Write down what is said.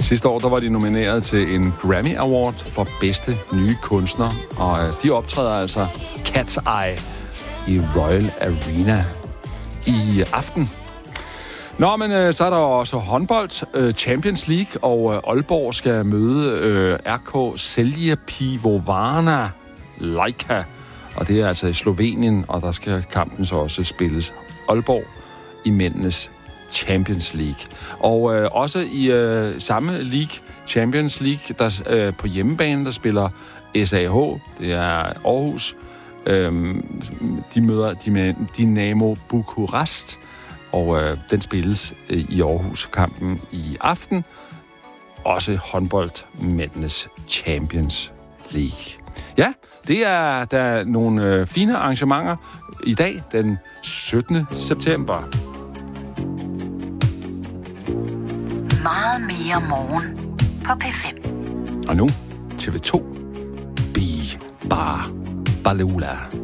Sidste år der var de nomineret til en Grammy Award for bedste nye kunstner, og de optræder altså Cat's Eye i Royal Arena i aften. Nå, men så er der også håndbold, Champions League, og Aalborg skal møde RK Celje Pivovarna Lajka, og det er altså i Slovenien, og der skal kampen så også spilles. Aalborg i mændenes Champions League. Og også i samme league, Champions League, der på hjemmebane, der spiller SAH, det er Aarhus. De møder Dinamo Bukarest, og den spilles i Aarhus, kampen i aften. Også håndboldmændenes Champions League. Ja, det er der nogle fine arrangementer i dag, den 17. september. Meget mere morgen på P5. Og nu TV2. Bi Bar Balula.